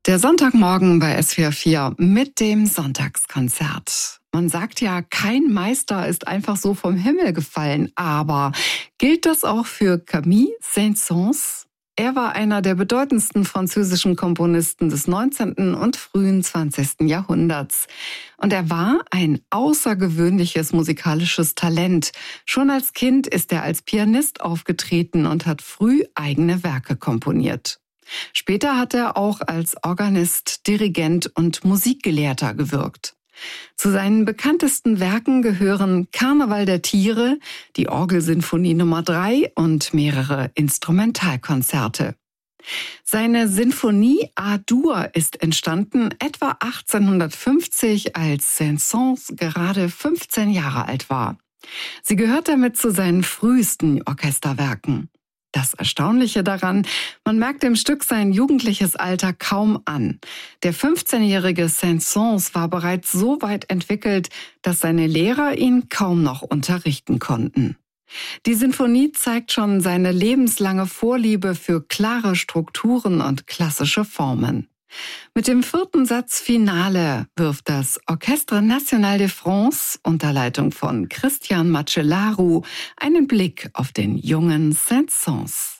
Der Sonntagmorgen bei SWR4 mit dem Sonntagskonzert. Man sagt ja, kein Meister ist einfach so vom Himmel gefallen, aber gilt das auch für Camille Saint-Saëns? Er war einer der bedeutendsten französischen Komponisten des 19. und frühen 20. Jahrhunderts. Und er war ein außergewöhnliches musikalisches Talent. Schon als Kind ist er als Pianist aufgetreten und hat früh eigene Werke komponiert. Später hat er auch als Organist, Dirigent und Musikgelehrter gewirkt. Zu seinen bekanntesten Werken gehören Karneval der Tiere, die Orgelsinfonie Nummer 3 und mehrere Instrumentalkonzerte. Seine Sinfonie A-Dur ist entstanden etwa 1850, als Saint-Saëns gerade 15 Jahre alt war. Sie gehört damit zu seinen frühesten Orchesterwerken. Das Erstaunliche daran, man merkt dem Stück sein jugendliches Alter kaum an. Der 15-jährige Saint-Saëns war bereits so weit entwickelt, dass seine Lehrer ihn kaum noch unterrichten konnten. Die Sinfonie zeigt schon seine lebenslange Vorliebe für klare Strukturen und klassische Formen. Mit dem 4. Satz Finale wirft das Orchestre National de France unter Leitung von Christian Macellaro einen Blick auf den jungen Saint-Saëns.